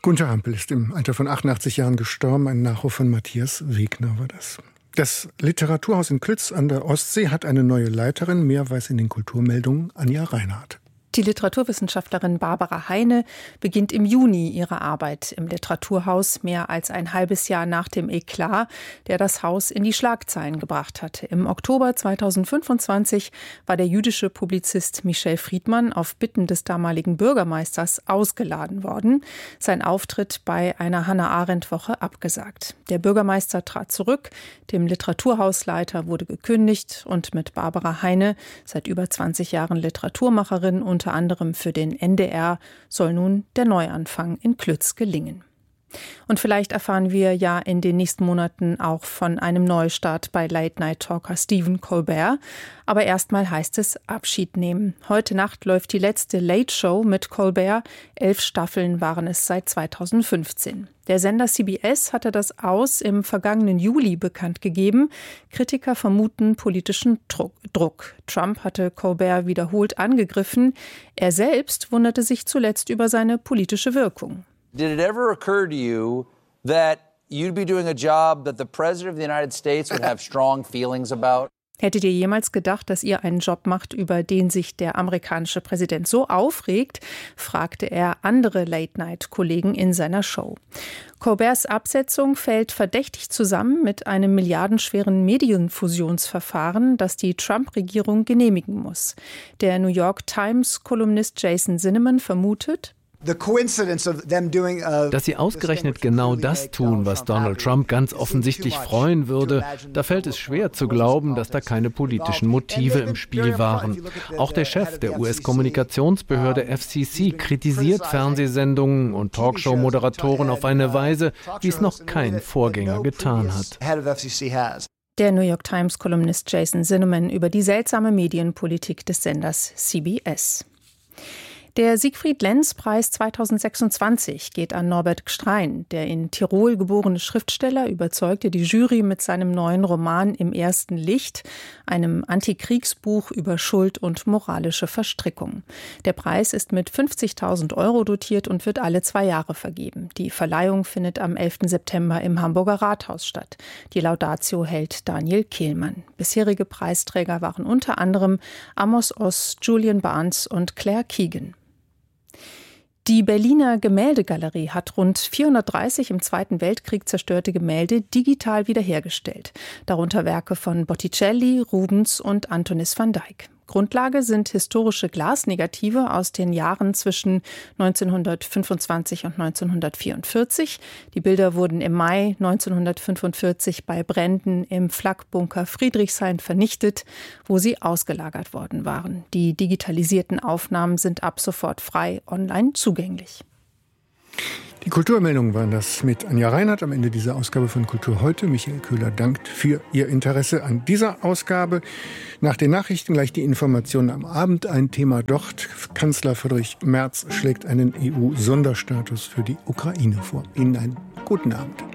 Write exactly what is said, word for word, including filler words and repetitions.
Gunter Hampel ist im Alter von achtundachtzig Jahren gestorben. Ein Nachruf von Matthias Wegner war das. Das Literaturhaus in Klütz an der Ostsee hat eine neue Leiterin. Mehr weiß in den Kulturmeldungen Anja Reinhardt. Die Literaturwissenschaftlerin Barbara Heine beginnt im Juni ihre Arbeit im Literaturhaus, mehr als ein halbes Jahr nach dem Eklat, der das Haus in die Schlagzeilen gebracht hatte. Im Oktober zweitausendfünfundzwanzig war der jüdische Publizist Michel Friedmann auf Bitten des damaligen Bürgermeisters ausgeladen worden. Sein Auftritt bei einer Hannah-Arendt-Woche abgesagt. Der Bürgermeister trat zurück, dem Literaturhausleiter wurde gekündigt und mit Barbara Heine, seit über zwanzig Jahren Literaturmacherin und unter anderem für den N D R, soll nun der Neuanfang in Klütz gelingen. Und vielleicht erfahren wir ja in den nächsten Monaten auch von einem Neustart bei Late-Night-Talker Stephen Colbert. Aber erstmal heißt es Abschied nehmen. Heute Nacht läuft die letzte Late-Show mit Colbert. Elf Staffeln waren es seit zweitausendfünfzehn. Der Sender C B S hatte das Aus im vergangenen Juli bekannt gegeben. Kritiker vermuten politischen Druck. Trump hatte Colbert wiederholt angegriffen. Er selbst wunderte sich zuletzt über seine politische Wirkung. Did it ever occur to you that you'd be doing a job that the President of the United States would have strong feelings about? Hättet ihr jemals gedacht, dass ihr einen Job macht, über den sich der amerikanische Präsident so aufregt, fragte er andere Late-Night-Kollegen in seiner Show. Colberts Absetzung fällt verdächtig zusammen mit einem milliardenschweren Medienfusionsverfahren, das die Trump-Regierung genehmigen muss. Der New York Times-Kolumnist Jason Sinneman vermutet, dass sie ausgerechnet genau das tun, was Donald Trump ganz offensichtlich freuen würde, da fällt es schwer zu glauben, dass da keine politischen Motive im Spiel waren. Auch der Chef der U S-Kommunikationsbehörde F C C kritisiert Fernsehsendungen und Talkshow-Moderatoren auf eine Weise, wie es noch kein Vorgänger getan hat. Der New York Times-Kolumnist Jason Sinneman über die seltsame Medienpolitik des Senders C B S. Der Siegfried-Lenz-Preis zweitausendsechsundzwanzig geht an Norbert Gstrein. Der in Tirol geborene Schriftsteller überzeugte die Jury mit seinem neuen Roman Im ersten Licht, einem Antikriegsbuch über Schuld und moralische Verstrickung. Der Preis ist mit fünfzigtausend Euro dotiert und wird alle zwei Jahre vergeben. Die Verleihung findet am elften September im Hamburger Rathaus statt. Die Laudatio hält Daniel Kehlmann. Bisherige Preisträger waren unter anderem Amos Oz, Julian Barnes und Claire Keegan. Die Berliner Gemäldegalerie hat rund vierhundertdreißig im Zweiten Weltkrieg zerstörte Gemälde digital wiederhergestellt. Darunter Werke von Botticelli, Rubens und Antonis van Dyck. Grundlage sind historische Glasnegative aus den Jahren zwischen neunzehnhundertfünfundzwanzig und neunzehnhundertvierundvierzig. Die Bilder wurden im Mai neunzehnhundertfünfundvierzig bei Bränden im Flakbunker Friedrichshain vernichtet, wo sie ausgelagert worden waren. Die digitalisierten Aufnahmen sind ab sofort frei online zugänglich. Die Kulturmeldungen waren das mit Anja Reinhardt am Ende dieser Ausgabe von Kultur heute. Michael Köhler dankt für Ihr Interesse an dieser Ausgabe. Nach den Nachrichten gleich die Informationen am Abend. Ein Thema dort. Kanzler Friedrich Merz schlägt einen E U-Sonderstatus für die Ukraine vor. Ihnen einen guten Abend.